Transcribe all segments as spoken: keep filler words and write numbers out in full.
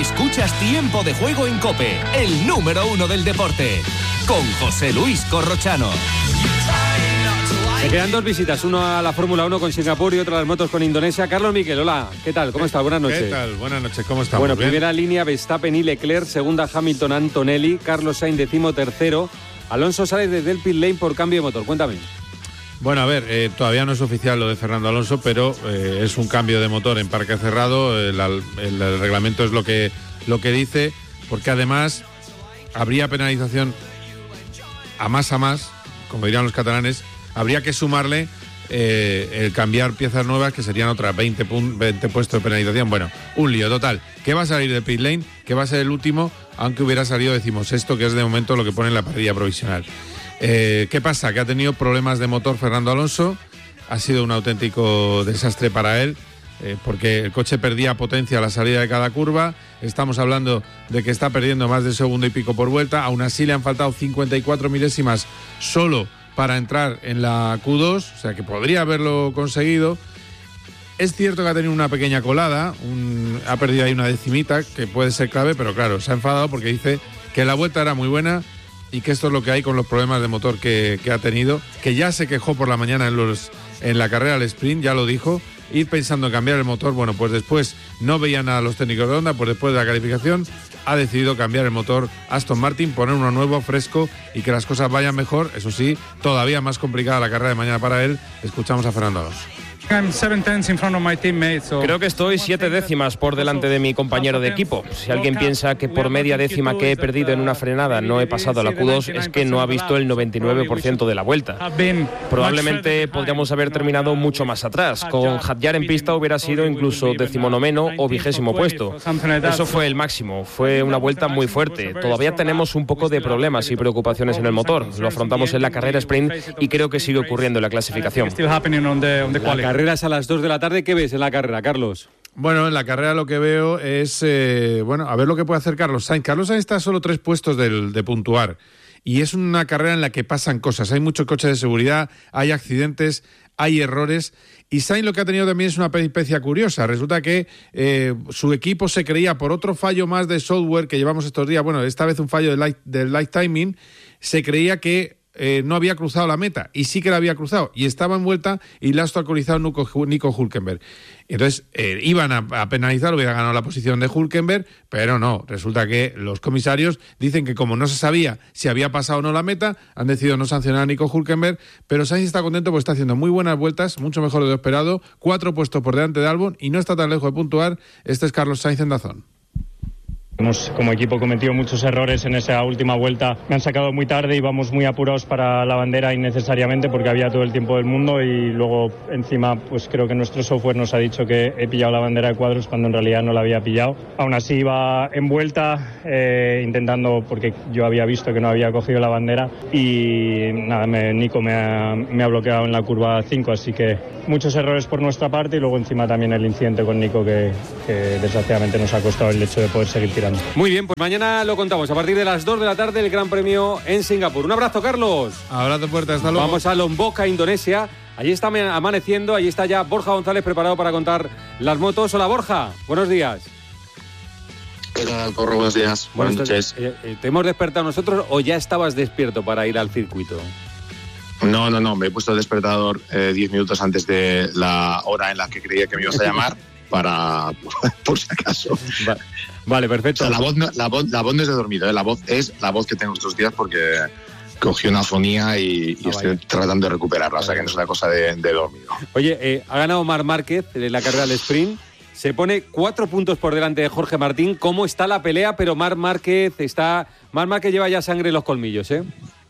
Escuchas Tiempo de Juego en COPE, el número uno del deporte, con José Luis Corrochano. Me quedan dos visitas, uno a la Fórmula uno con Singapur y otra a las motos con Indonesia. Carlos Miquel, hola, ¿qué tal? ¿Cómo estás? Buenas noches. ¿Qué tal? Buenas noches, ¿cómo estamos? Bueno, ¿Bien? primera línea, Verstappen y Leclerc, segunda Hamilton, Antonelli, Carlos Sainz décimo tercero, Alonso sale desde el pit lane por cambio de motor. Cuéntame. Bueno, a ver, eh, todavía no es oficial lo de Fernando Alonso, pero eh, es un cambio de motor en parque cerrado, el, el, el reglamento es lo que, lo que dice, porque además habría penalización a más a más, como dirían los catalanes, habría que sumarle eh, el cambiar piezas nuevas, que serían otras veinte, veinte puestos de penalización. Bueno, un lío total. ¿Qué va a salir de pit lane? Que va a ser el último, aunque hubiera salido decimosexto, que es de momento lo que pone en la parrilla provisional. Eh, ¿Qué pasa? Que ha tenido problemas de motor Fernando Alonso, ha sido un auténtico desastre para él, eh, porque el coche perdía potencia a la salida de cada curva, estamos hablando de que está perdiendo más de segundo y pico por vuelta, aún así le han faltado cincuenta y cuatro milésimas solo para entrar en la Q dos, o sea que podría haberlo conseguido. Es cierto que ha tenido una pequeña colada, un, ha perdido ahí una decimita, que puede ser clave, pero claro, se ha enfadado porque dice que la vuelta era muy buena, y que esto es lo que hay con los problemas de motor que, que ha tenido, que ya se quejó por la mañana en, los, en la carrera al sprint, ya lo dijo, ir pensando en cambiar el motor. Bueno, pues después no veían nada los técnicos de Honda, pues después de la calificación ha decidido cambiar el motor Aston Martin, poner uno nuevo, fresco, y que las cosas vayan mejor. Eso sí, todavía más complicada la carrera de mañana para él. Escuchamos a Fernando Alonso. Creo que estoy siete décimas por delante de mi compañero de equipo. Si alguien piensa que por media décima que he perdido en una frenada no he pasado a la Q dos, es que no ha visto el noventa y nueve por ciento de la vuelta. Probablemente podríamos haber terminado mucho más atrás. Con Hadjar en pista hubiera sido incluso decimonoveno o vigésimo puesto. Eso fue el máximo. Fue una vuelta muy fuerte. Todavía tenemos un poco de problemas y preocupaciones en el motor. Lo afrontamos en la carrera sprint y creo que sigue ocurriendo en la clasificación. La carrera es a las dos de la tarde. ¿Qué ves en la carrera, Carlos? Bueno, en la carrera lo que veo es, eh, bueno, a ver lo que puede hacer Carlos Sainz. Carlos Sainz está a solo tres puestos del, de puntuar. Y es una carrera en la que pasan cosas. Hay muchos coches de seguridad, hay accidentes, hay errores. Y Sainz lo que ha tenido también es una peripecia curiosa. Resulta que eh, su equipo se creía, por otro fallo más de software que llevamos estos días, bueno, esta vez un fallo del light, del light timing, se creía que Eh, no había cruzado la meta, y sí que la había cruzado, y estaba en vuelta y la ha obstaculizado Nico, Nico Hülkenberg. Entonces eh, iban a, a penalizar, hubiera ganado la posición de Hülkenberg, pero no, resulta que los comisarios dicen que como no se sabía si había pasado o no la meta, han decidido no sancionar a Nico Hülkenberg, pero Sainz está contento porque está haciendo muy buenas vueltas, mucho mejor de lo esperado, cuatro puestos por delante de Albon y no está tan lejos de puntuar. Este es Carlos Sainz en Dazón. Hemos como equipo cometido muchos errores en esa última vuelta. Me han sacado muy tarde y vamos muy apurados para la bandera innecesariamente porque había todo el tiempo del mundo y luego encima pues creo que nuestro software nos ha dicho que he pillado la bandera de cuadros cuando en realidad no la había pillado. Aún así iba en vuelta eh, intentando, porque yo había visto que no había cogido la bandera y nada, me, Nico me ha, me ha bloqueado en la curva cinco, así que muchos errores por nuestra parte y luego encima también el incidente con Nico que, que desgraciadamente nos ha costado el hecho de poder seguir tirando. Muy bien, pues mañana lo contamos a partir de las dos de la tarde el Gran Premio en Singapur. Un abrazo, Carlos. Abrazo fuerte, hasta luego. Vamos a Lombok, Indonesia. Allí está amaneciendo, allí está ya Borja González preparado para contar las motos. Hola, Borja, buenos días. ¿Qué tal, Corro? Buenos días. Buenas noches. Eh, eh, ¿Te hemos despertado nosotros o ya estabas despierto para ir al circuito? No, no, no, me he puesto el despertador eh, diez minutos antes de la hora en la que creía que me ibas a llamar para, por si acaso. Vale, vale, perfecto. O sea, la voz, no, la, voz, la voz no es de dormido, ¿eh? La voz es la voz que tengo estos días porque cogí una afonía y, y ah, estoy vaya. tratando de recuperarla, vale. O sea que no es una cosa de, de dormido. Oye, eh, ha ganado Marc Márquez en la carrera del sprint. Se pone cuatro puntos por delante de Jorge Martín. ¿Cómo está la pelea? Pero Marc Márquez está... Marc Márquez lleva ya sangre en los colmillos, ¿eh?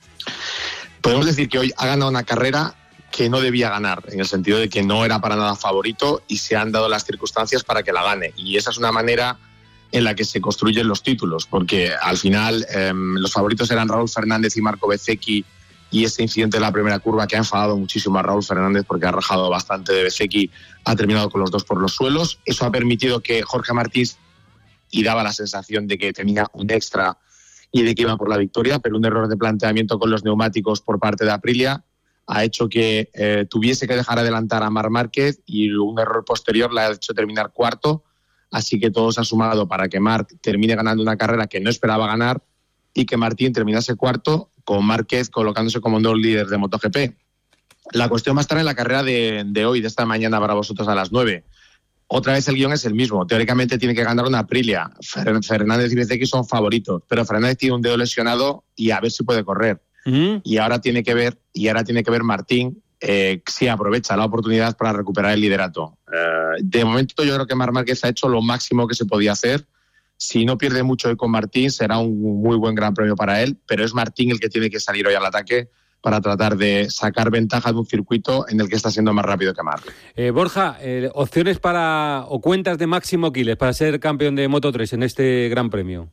Podemos decir que hoy ha ganado una carrera que no debía ganar, en el sentido de que no era para nada favorito y se han dado las circunstancias para que la gane. Y esa es una manera en la que se construyen los títulos, porque al final eh, los favoritos eran Raúl Fernández y Marco Bezzecchi, y ese incidente de la primera curva que ha enfadado muchísimo a Raúl Fernández porque ha rajado bastante de Bezzecchi, ha terminado con los dos por los suelos. Eso ha permitido que Jorge Martín, y daba la sensación de que tenía un extra y de que iba por la victoria, pero un error de planteamiento con los neumáticos por parte de Aprilia ha hecho que eh, tuviese que dejar adelantar a Marc Márquez, y un error posterior le ha hecho terminar cuarto, así que todo se ha sumado para que Marc termine ganando una carrera que no esperaba ganar y que Martín terminase cuarto, con Márquez colocándose como nuevo líder de MotoGP. La cuestión va a estar en la carrera de, de hoy, de esta mañana para vosotros a las nueve. Otra vez el guión es el mismo. Teóricamente tiene que ganar una Aprilia. Fernández y Bezzecchi son favoritos, pero Fernández tiene un dedo lesionado y a ver si puede correr. Uh-huh. Y ahora tiene que ver, y ahora tiene que ver Martín eh, si aprovecha la oportunidad para recuperar el liderato. Eh, de momento yo creo que Marc Márquez ha hecho lo máximo que se podía hacer. Si no pierde mucho hoy con Martín, será un muy buen gran premio para él, pero es Martín el que tiene que salir hoy al ataque para tratar de sacar ventaja de un circuito en el que está siendo más rápido que Marc. Eh, Borja, eh, opciones para o cuentas de Máximo Quiles para ser campeón de Moto tres en este Gran Premio.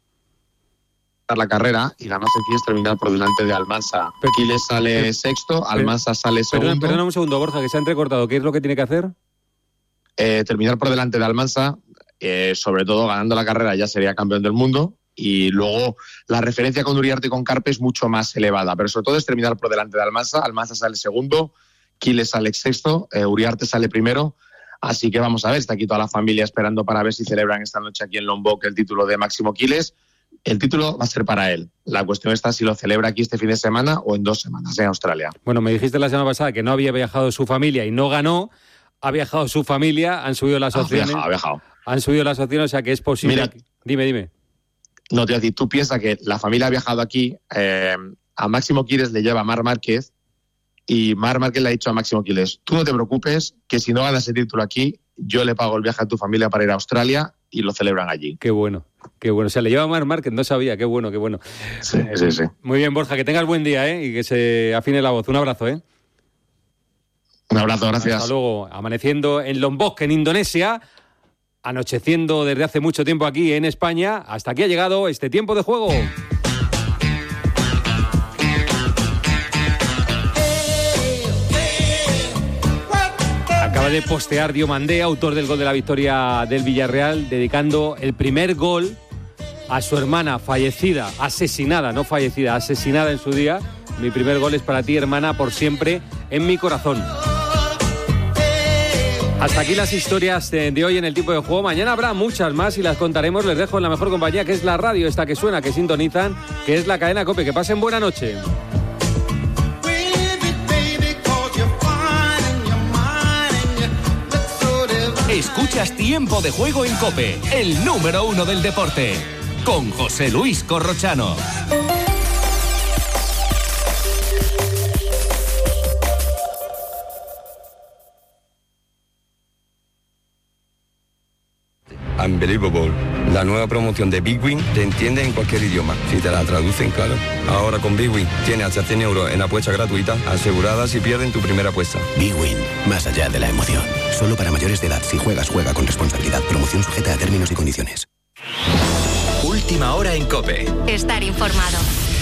La carrera y la más sencilla es terminar por delante de Almansa. Pero, Quiles sale pero, sexto, Almansa sale segundo. Perdona, perdona un segundo, Borja, que se ha entrecortado. ¿Qué es lo que tiene que hacer? Eh, terminar por delante de Almansa, eh, sobre todo ganando la carrera ya sería campeón del mundo. Y luego la referencia con Uriarte y con Carpe es mucho más elevada, pero sobre todo es terminar por delante de Almansa. Almansa sale segundo, Quiles sale sexto, eh, Uriarte sale primero, así que vamos a ver, está aquí toda la familia esperando para ver si celebran esta noche aquí en Lombok el título de Máximo Quiles. El título va a ser para él. La cuestión está si lo celebra aquí este fin de semana o en dos semanas en Australia. Bueno, me dijiste la semana pasada que no había viajado su familia y no ganó. Ha viajado su familia, han subido las opciones. Ha viajado, ha viajado. Han subido las opciones, o sea que es posible. Mira, que... Dime, dime. No, te voy a decir, tú piensas que la familia ha viajado aquí, eh, a Máximo Quiles le lleva Marc Márquez y Marc Márquez le ha dicho a Máximo Quiles, tú no te preocupes, que si no ganas el título aquí, yo le pago el viaje a tu familia para ir a Australia y lo celebran allí. Qué bueno, qué bueno. O sea, le lleva a Marc Márquez, no sabía, qué bueno, qué bueno. Sí, sí, sí. Muy bien, Borja, que tengas buen día, ¿eh? Y que se afine la voz. Un abrazo, ¿eh? Un abrazo, gracias. Hasta luego. Amaneciendo en Lombok, en Indonesia, anocheciendo desde hace mucho tiempo aquí en España. Hasta aquí ha llegado este tiempo de juego. Acaba de postear Diomandé, autor del gol de la victoria del Villarreal, dedicando el primer gol a su hermana fallecida, asesinada, no fallecida, asesinada en su día. Mi primer gol es para ti, hermana, por siempre en mi corazón. Hasta aquí las historias de hoy en el Tiempo de Juego. Mañana habrá muchas más y las contaremos. Les dejo en la mejor compañía, que es la radio, esta que suena, que sintonizan, que es la cadena COPE. Que pasen buena noche. Escuchas Tiempo de Juego en COPE, el número uno del deporte, con José Luis Corrochano. Unbelievable. La nueva promoción de Big Win te entiende en cualquier idioma, si te la traducen, claro. Ahora con Big Win tienes hasta cien euros en apuesta gratuita, asegurada si pierden tu primera apuesta. Big Win, más allá de la emoción. Solo para mayores de edad. Si juegas, juega con responsabilidad. Promoción sujeta a términos y condiciones. Última hora en COPE. Estar informado.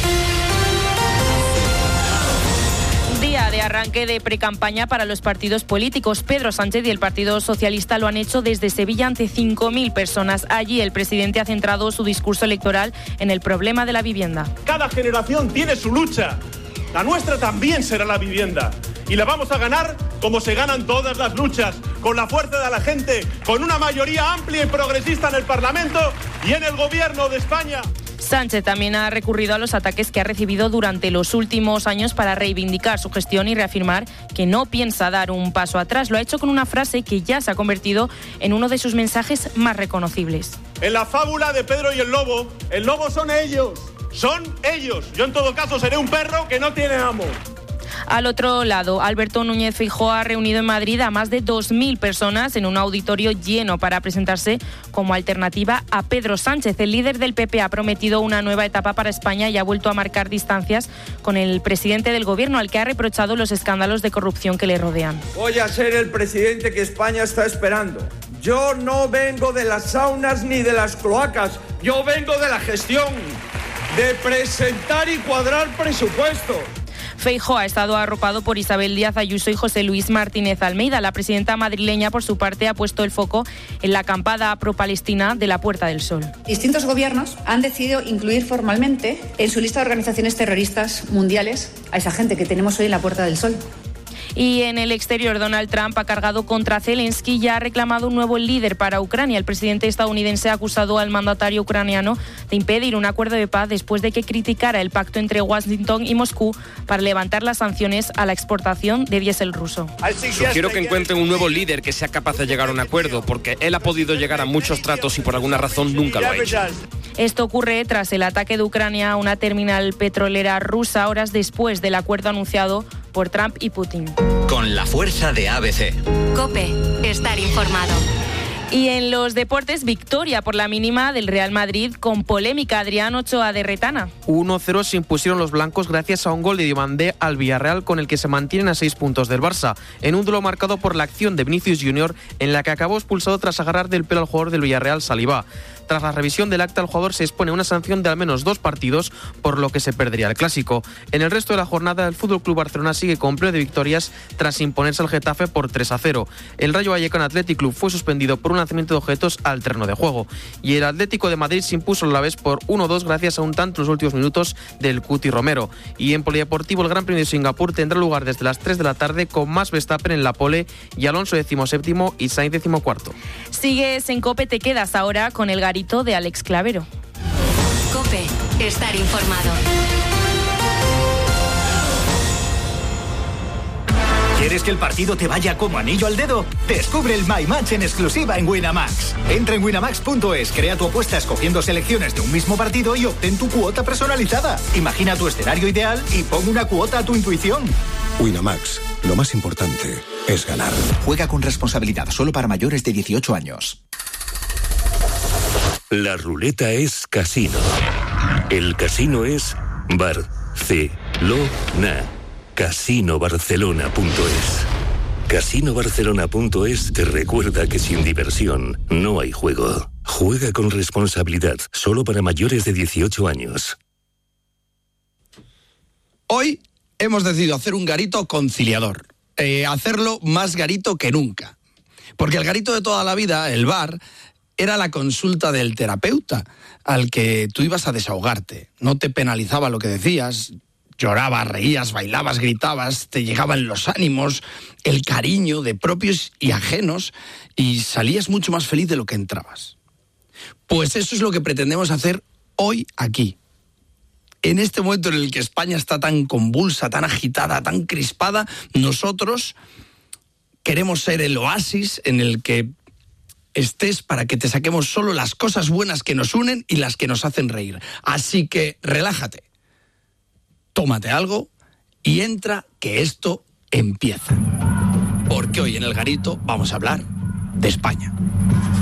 Día de arranque de precampaña para los partidos políticos. Pedro Sánchez y el Partido Socialista lo han hecho desde Sevilla ante cinco mil personas. Allí el presidente ha centrado su discurso electoral en el problema de la vivienda. Cada generación tiene su lucha. La nuestra también será la vivienda. Y la vamos a ganar como se ganan todas las luchas, con la fuerza de la gente, con una mayoría amplia y progresista en el Parlamento y en el Gobierno de España. Sánchez también ha recurrido a los ataques que ha recibido durante los últimos años para reivindicar su gestión y reafirmar que no piensa dar un paso atrás. Lo ha hecho con una frase que ya se ha convertido en uno de sus mensajes más reconocibles. En la fábula de Pedro y el lobo, el lobo son ellos, son ellos. Yo en todo caso seré un perro que no tiene amo. Al otro lado, Alberto Núñez Feijóo ha reunido en Madrid a más de dos mil personas en un auditorio lleno para presentarse como alternativa a Pedro Sánchez. El líder del P P ha prometido una nueva etapa para España y ha vuelto a marcar distancias con el presidente del Gobierno, al que ha reprochado los escándalos de corrupción que le rodean. Voy a ser el presidente que España está esperando. Yo no vengo de las saunas ni de las cloacas, yo vengo de la gestión, de presentar y cuadrar presupuestos. Feijóo ha estado arropado por Isabel Díaz Ayuso y José Luis Martínez Almeida. La presidenta madrileña, por su parte, ha puesto el foco en la acampada pro-palestina de la Puerta del Sol. Distintos gobiernos han decidido incluir formalmente en su lista de organizaciones terroristas mundiales a esa gente que tenemos hoy en la Puerta del Sol. Y en el exterior, Donald Trump ha cargado contra Zelensky y ha reclamado un nuevo líder para Ucrania. El presidente estadounidense ha acusado al mandatario ucraniano de impedir un acuerdo de paz después de que criticara el pacto entre Washington y Moscú para levantar las sanciones a la exportación de diésel ruso. Sugiero que encuentren un nuevo líder que sea capaz de llegar a un acuerdo, porque él ha podido llegar a muchos tratos y por alguna razón nunca lo ha hecho. Esto ocurre tras el ataque de Ucrania a una terminal petrolera rusa horas después del acuerdo anunciado por Trump y Putin. Con la fuerza de A B C. COPE. Estar informado. Y en los deportes, victoria por la mínima del Real Madrid con polémica. Adrián Ochoa de Retana. uno cero se impusieron los blancos gracias a un gol de Diomandé al Villarreal, con el que se mantienen a seis puntos del Barça, en un duelo marcado por la acción de Vinicius Junior, en la que acabó expulsado tras agarrar del pelo al jugador del Villarreal, Saliba. Tras la revisión del acta, el jugador se expone a una sanción de al menos dos partidos, por lo que se perdería el clásico. En el resto de la jornada, el F C Barcelona sigue con pleno de victorias tras imponerse al Getafe por tres a cero. El Rayo Vallecano Athletic Club fue suspendido por un lanzamiento de objetos al terreno de juego. Y el Atlético de Madrid se impuso a la vez por uno dos gracias a un tanto en los últimos minutos del Cuti Romero. Y en polideportivo, el Gran Premio de Singapur tendrá lugar desde las tres de la tarde, con Max Verstappen en la pole y Alonso decimoséptimo y Sainz decimocuarto. Sigues en COPE, te quedas ahora con el garito de Alex Clavero. COPE. Estar informado. ¿Quieres que el partido te vaya como anillo al dedo? Descubre el My Match en exclusiva en Winamax. Entra en winamax punto es, crea tu apuesta escogiendo selecciones de un mismo partido y obtén tu cuota personalizada. Imagina tu escenario ideal y pon una cuota a tu intuición. Winamax, lo más importante es ganar. Juega con responsabilidad, solo para mayores de dieciocho años. La ruleta es casino. El casino es Barcelona. casino barcelona punto es. casino barcelona punto es te recuerda que sin diversión no hay juego. Juega con responsabilidad, solo para mayores de dieciocho años. Hoy hemos decidido hacer un garito conciliador. Eh, hacerlo más garito que nunca. Porque el garito de toda la vida, el bar, era la consulta del terapeuta, al que tú ibas a desahogarte. No te penalizaba lo que decías. Llorabas, reías, bailabas, gritabas, te llegaban los ánimos, el cariño de propios y ajenos, y salías mucho más feliz de lo que entrabas. Pues eso es lo que pretendemos hacer hoy aquí. En este momento en el que España está tan convulsa, tan agitada, tan crispada, nosotros queremos ser el oasis en el que estés para que te saquemos solo las cosas buenas que nos unen y las que nos hacen reír. Así que relájate. Tómate algo y entra, que esto empieza. Porque hoy en el garito vamos a hablar de España.